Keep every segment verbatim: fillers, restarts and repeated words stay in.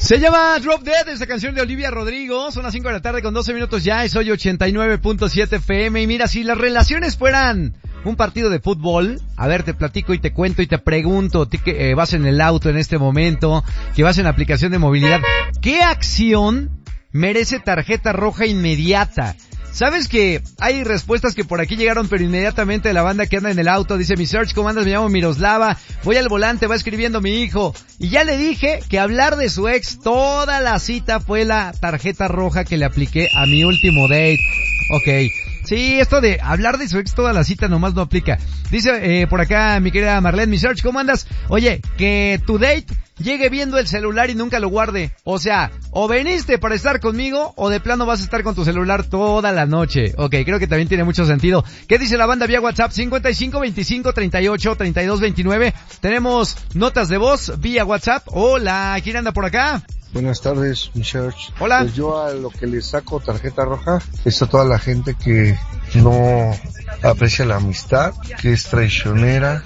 Se llama Drop Dead, esta canción de Olivia Rodrigo. Son las cinco de la tarde con doce minutos ya, y soy ochenta y nueve punto siete F M. Y mira, si las relaciones fueran un partido de fútbol, a ver, te platico y te cuento y te pregunto, ti que eh, vas en el auto en este momento, que vas en la aplicación de movilidad, ¿qué acción merece tarjeta roja inmediata? ¿Sabes que hay respuestas que por aquí llegaron, pero inmediatamente de la banda que anda en el auto? Dice, mi search, ¿cómo andas? Me llamo Miroslava, voy al volante, va escribiendo mi hijo. Y ya le dije que hablar de su ex toda la cita fue la tarjeta roja que le apliqué a mi último date. Ok. Sí, esto de hablar de su ex toda la cita nomás no aplica. Dice eh, por acá mi querida Marlene, mi search, ¿cómo andas? Oye, que tu date llegue viendo el celular y nunca lo guarde. O sea, o veniste para estar conmigo, o de plano vas a estar con tu celular toda la noche. Ok, creo que también tiene mucho sentido. ¿Qué dice la banda vía WhatsApp? cincuenta y cinco veinticinco treinta y ocho treinta y dos veintinueve. Tenemos notas de voz vía WhatsApp. Hola, ¿quién anda por acá? Buenas tardes, mi search. Hola. Pues yo a lo que le saco tarjeta roja es a toda la gente que no aprecia la amistad, que es traicionera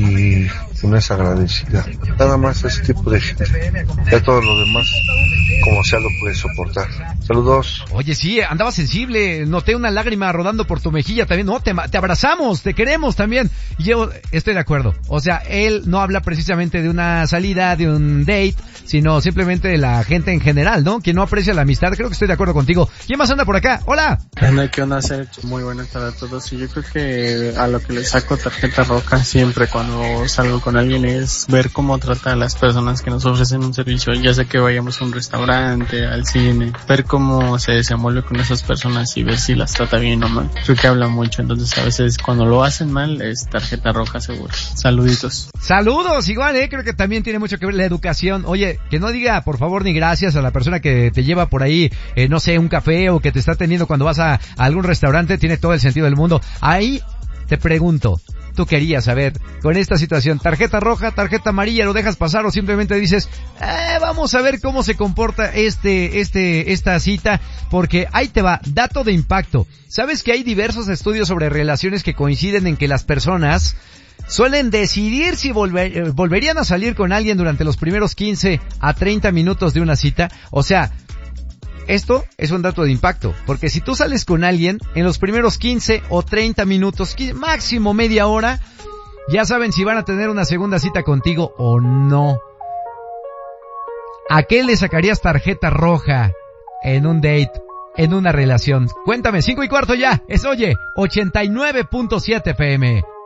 y que no es agradecida. Nada más ese tipo de gente. Ya todo lo demás, como sea, lo puede soportar. Saludos. Oye, sí, andaba sensible, noté una lágrima rodando por tu mejilla también. No, te, te abrazamos, te queremos también. Y yo estoy de acuerdo. O sea, él no habla precisamente de una salida, de un date, sino simplemente de la gente en general, ¿no? Que no aprecia la amistad. Creo que estoy de acuerdo contigo. ¿Quién más anda por acá? ¡Hola! ¿Qué onda, Sergio? Muy buenas tardes a todos. Y yo creo que a lo que le saco tarjeta roja siempre cuando salgo con alguien es ver cómo trata a las personas que nos ofrecen un servicio, ya sea que vayamos a un restaurante, al cine, ver cómo se desenvuelve con esas personas y ver si las trata bien o mal. Creo que habla mucho, entonces a veces cuando lo hacen mal es tarjeta roja seguro. Saluditos. Saludos, igual, eh, creo que también tiene mucho que ver la educación. Oye, que no diga por favor ni gracias a la persona que te lleva por ahí, eh, no sé, un café o que te está atendiendo cuando vas a, a algún restaurante, tiene todo el sentido del mundo. Ahí te pregunto, tú querías saber, con esta situación, tarjeta roja, tarjeta amarilla, ¿lo dejas pasar o simplemente dices, eh, vamos a ver cómo se comporta este, este, esta cita? Porque ahí te va, dato de impacto. ¿Sabes que hay diversos estudios sobre relaciones que coinciden en que las personas suelen decidir si volver, volverían a salir con alguien durante los primeros quince a treinta minutos de una cita? O sea, esto es un dato de impacto, porque si tú sales con alguien en los primeros quince o treinta minutos, máximo media hora, ya saben si van a tener una segunda cita contigo o no. ¿A qué le sacarías tarjeta roja en un date, en una relación? Cuéntame, cinco y cuarto ya, es Oye, ochenta y nueve punto siete F M.